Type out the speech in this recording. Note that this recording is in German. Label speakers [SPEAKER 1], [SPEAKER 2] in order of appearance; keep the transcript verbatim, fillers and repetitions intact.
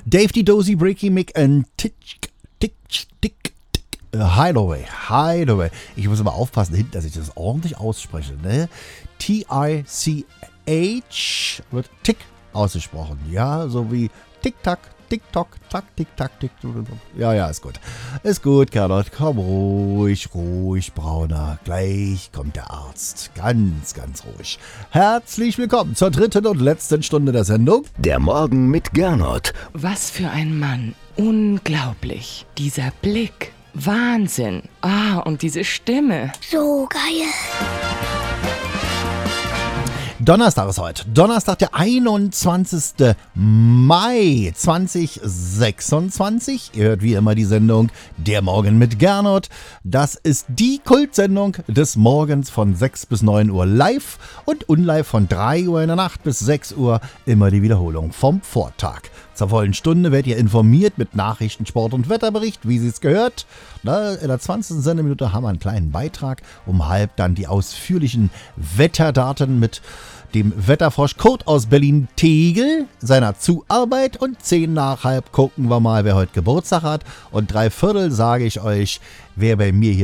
[SPEAKER 1] Dave die Dozy, Breaky Mick und Tick, Tick, Tick, Tick, Hideaway, Hideaway. Ich muss aber aufpassen, hinten, dass ich das ordentlich ausspreche. Ne? T I C H wird Tick ausgesprochen. Ja, so wie Tick-Tack, Tick-Tock, Tack, Tick-Tack, Tick. Ja, ja, ist gut. Ist gut, Carlot. Komm ruhig, ruhig, Brauner. Gleich kommt der Arzt. Ganz, ganz ruhig. Herzlich willkommen zur dritten und letzten Stunde der Sendung.
[SPEAKER 2] Der Morgen mit Gernot.
[SPEAKER 3] Was für ein Mann. Unglaublich. Dieser Blick. Wahnsinn. Ah, und diese Stimme.
[SPEAKER 4] So geil.
[SPEAKER 1] Donnerstag ist heute. Donnerstag, der einundzwanzigster Mai zweitausendsechsundzwanzig. Ihr hört wie immer die Sendung Der Morgen mit Gernot. Das ist die Kultsendung des Morgens von sechs bis neun Uhr live und unlive von drei Uhr in der Nacht bis sechs Uhr. Immer die Wiederholung vom Vortag. Zur vollen Stunde werdet ihr informiert mit Nachrichten, Sport und Wetterbericht, wie sie es gehört. Na, in der zwanzigsten Sendeminute haben wir einen kleinen Beitrag. Um halb dann die ausführlichen Wetterdaten mit dem Wetterfrosch Kurt aus Berlin-Tegel, seiner Zuarbeit. Und zehn nach halb gucken wir mal, wer heute Geburtstag hat. Und drei Viertel sage ich euch, wer bei mir hier